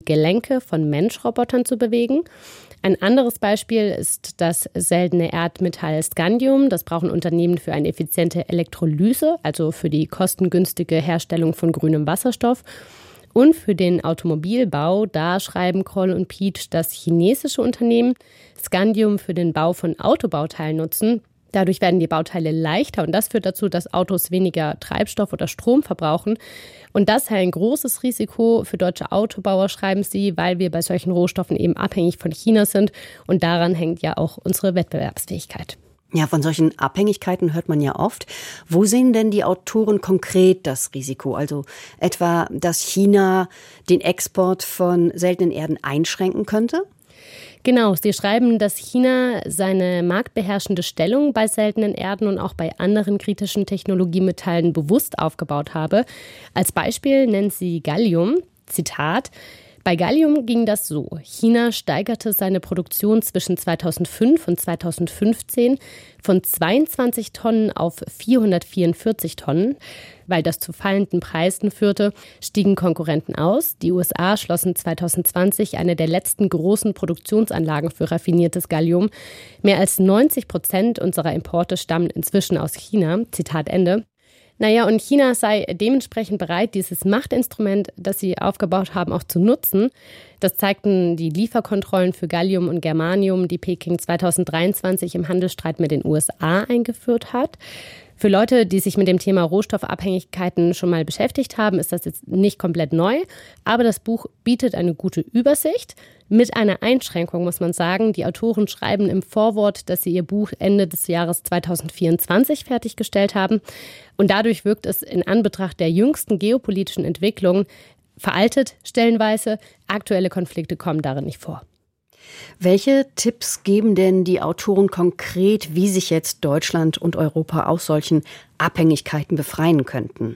Gelenke von Menschrobotern zu bewegen. Ein anderes Beispiel ist das seltene Erdmetall Scandium. Das brauchen Unternehmen für eine effiziente Elektrolyse, also für die kostengünstige Herstellung von grünem Wasserstoff. Und für den Automobilbau, da schreiben Kroll und Pietsch, dass chinesische Unternehmen Scandium für den Bau von Autobauteilen nutzen. Dadurch werden die Bauteile leichter und das führt dazu, dass Autos weniger Treibstoff oder Strom verbrauchen. Und das sei ein großes Risiko für deutsche Autobauer, schreiben sie, weil wir bei solchen Rohstoffen eben abhängig von China sind. Und daran hängt ja auch unsere Wettbewerbsfähigkeit. Ja, von solchen Abhängigkeiten hört man ja oft. Wo sehen denn die Autoren konkret das Risiko? Also etwa, dass China den Export von seltenen Erden einschränken könnte? Genau, sie schreiben, dass China seine marktbeherrschende Stellung bei seltenen Erden und auch bei anderen kritischen Technologiemetallen bewusst aufgebaut habe. Als Beispiel nennen sie Gallium. Zitat: Bei Gallium ging das so. China steigerte seine Produktion zwischen 2005 und 2015 von 22 Tonnen auf 444 Tonnen. Weil das zu fallenden Preisen führte, stiegen Konkurrenten aus. Die USA schlossen 2020 eine der letzten großen Produktionsanlagen für raffiniertes Gallium. Mehr als 90% unserer Importe stammen inzwischen aus China. Zitat Ende. Naja, und China sei dementsprechend bereit, dieses Machtinstrument, das sie aufgebaut haben, auch zu nutzen. Das zeigten die Lieferkontrollen für Gallium und Germanium, die Peking 2023 im Handelsstreit mit den USA eingeführt hat. Für Leute, die sich mit dem Thema Rohstoffabhängigkeiten schon mal beschäftigt haben, ist das jetzt nicht komplett neu. Aber das Buch bietet eine gute Übersicht. Mit einer Einschränkung, muss man sagen. Die Autoren schreiben im Vorwort, dass sie ihr Buch Ende des Jahres 2024 fertiggestellt haben. Und dadurch wirkt es in Anbetracht der jüngsten geopolitischen Entwicklungen veraltet stellenweise. Aktuelle Konflikte kommen darin nicht vor. Welche Tipps geben denn die Autoren konkret, wie sich jetzt Deutschland und Europa aus solchen Abhängigkeiten befreien könnten?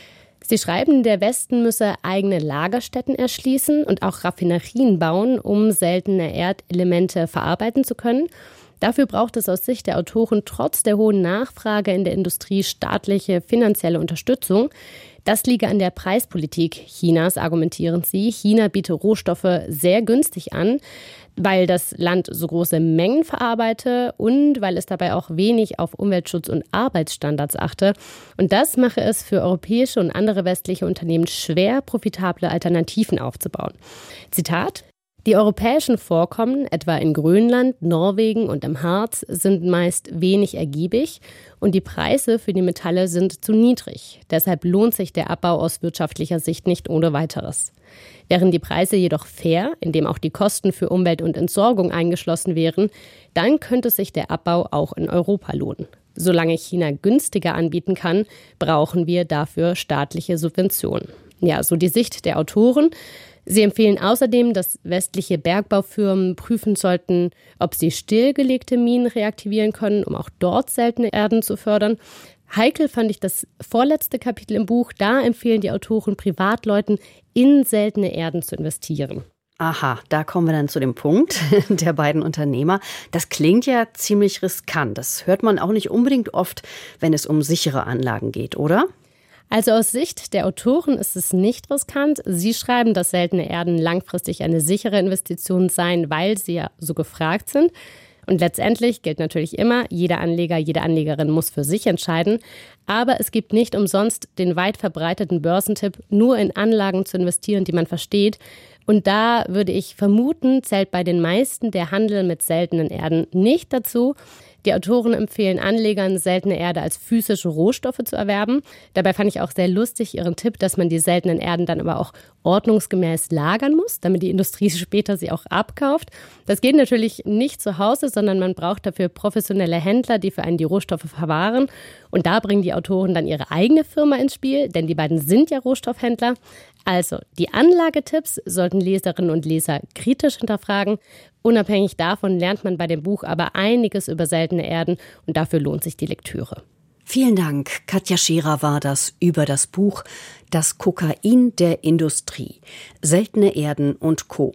Sie schreiben, der Westen müsse eigene Lagerstätten erschließen und auch Raffinerien bauen, um seltene Erdelemente verarbeiten zu können. Dafür braucht es aus Sicht der Autoren trotz der hohen Nachfrage in der Industrie staatliche finanzielle Unterstützung. Das liege an der Preispolitik Chinas, argumentieren sie. China biete Rohstoffe sehr günstig an, weil das Land so große Mengen verarbeite und weil es dabei auch wenig auf Umweltschutz und Arbeitsstandards achte. Und das mache es für europäische und andere westliche Unternehmen schwer, profitable Alternativen aufzubauen. Zitat: Die europäischen Vorkommen, etwa in Grönland, Norwegen und im Harz, sind meist wenig ergiebig und die Preise für die Metalle sind zu niedrig. Deshalb lohnt sich der Abbau aus wirtschaftlicher Sicht nicht ohne weiteres. Wären die Preise jedoch fair, indem auch die Kosten für Umwelt und Entsorgung eingeschlossen wären, dann könnte sich der Abbau auch in Europa lohnen. Solange China günstiger anbieten kann, brauchen wir dafür staatliche Subventionen. Ja, so die Sicht der Autoren. Sie empfehlen außerdem, dass westliche Bergbaufirmen prüfen sollten, ob sie stillgelegte Minen reaktivieren können, um auch dort seltene Erden zu fördern. Heikel fand ich das vorletzte Kapitel im Buch. Da empfehlen die Autoren Privatleuten, in seltene Erden zu investieren. Aha, da kommen wir dann zu dem Punkt der beiden Unternehmer. Das klingt ja ziemlich riskant. Das hört man auch nicht unbedingt oft, wenn es um sichere Anlagen geht, oder? Also aus Sicht der Autoren ist es nicht riskant. Sie schreiben, dass seltene Erden langfristig eine sichere Investition seien, weil sie ja so gefragt sind. Und letztendlich gilt natürlich immer, jeder Anleger, jede Anlegerin muss für sich entscheiden. Aber es gibt nicht umsonst den weit verbreiteten Börsentipp, nur in Anlagen zu investieren, die man versteht. Und da würde ich vermuten, zählt bei den meisten der Handel mit seltenen Erden nicht dazu. Die Autoren empfehlen Anlegern, seltene Erde als physische Rohstoffe zu erwerben. Dabei fand ich auch sehr lustig ihren Tipp, dass man die seltenen Erden dann aber auch ordnungsgemäß lagern muss, damit die Industrie später sie auch abkauft. Das geht natürlich nicht zu Hause, sondern man braucht dafür professionelle Händler, die für einen die Rohstoffe verwahren. Und da bringen die Autoren dann ihre eigene Firma ins Spiel, denn die beiden sind ja Rohstoffhändler. Also, die Anlagetipps sollten Leserinnen und Leser kritisch hinterfragen. Unabhängig davon lernt man bei dem Buch aber einiges über seltene Erden und dafür lohnt sich die Lektüre. Vielen Dank. Katja Scherer war das über das Buch Das Kokain der Industrie. Seltene Erden und Co.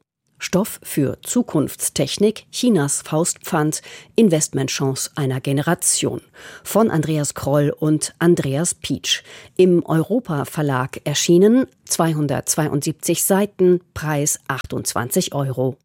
Stoff für Zukunftstechnik, Chinas Faustpfand, Investmentchance einer Generation. Von Andreas Kroll und Andreas Pietsch. Im Europa Verlag erschienen, 272 Seiten, Preis 28 €.